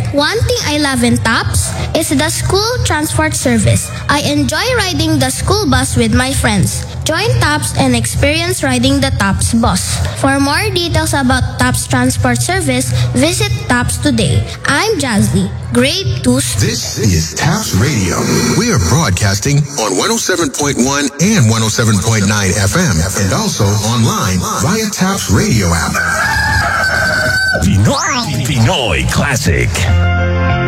One thing I love in TAPS is the school transport service. I enjoy riding the school bus with my friends. Join TAPS and experience riding the TAPS bus. For more details about TAPS transport service, visit TAPS today. I'm Jazzy, grade 2. This is TAPS Radio. We are broadcasting on 107.1 and 107.9 FM and also online via TAPS Radio app. Pinoy Classic.